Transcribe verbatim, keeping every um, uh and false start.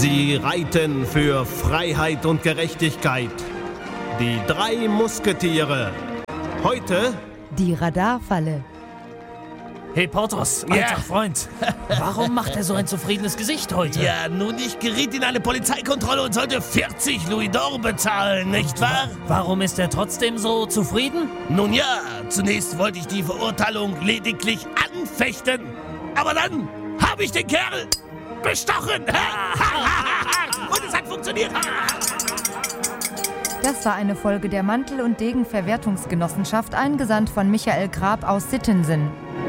Sie reiten für Freiheit und Gerechtigkeit. Die drei Musketiere. Heute die Radarfalle. Hey Porthos, alter Ja. Freund, warum macht er so ein zufriedenes Gesicht heute? Ja, nun, ich geriet in eine Polizeikontrolle und sollte vierzig Louis d'Or bezahlen, nicht wahr? Warum ist er trotzdem so zufrieden? Nun ja, zunächst wollte ich die Verurteilung lediglich anfechten. Aber dann habe ich den Kerl bestochen. Und es hat funktioniert. Das war eine Folge der Mantel- und Degen-Verwertungsgenossenschaft, eingesandt von Michael Grab aus Sittensen.